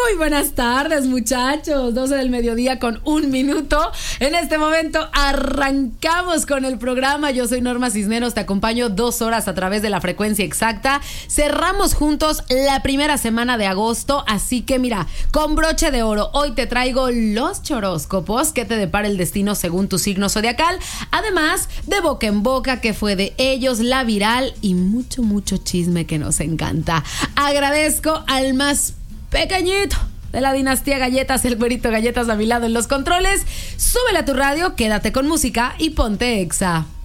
Muy buenas tardes, muchachos. 12 del mediodía con 1 minuto. En este momento arrancamos con el programa. Yo soy Norma Cisneros, te acompaño 2 horas a través de la frecuencia exacta. Cerramos juntos la primera semana de agosto, así que mira, con broche de oro, hoy te traigo los choróscopos que te depara el destino según tu signo zodiacal. Además de boca en boca, que fue de ellos, la viral y mucho chisme que nos encanta. Agradezco al más pequeñito de la dinastía Galletas, el güerito Galletas a mi lado en los controles. Súbele a tu radio, quédate con música y ponte Exa.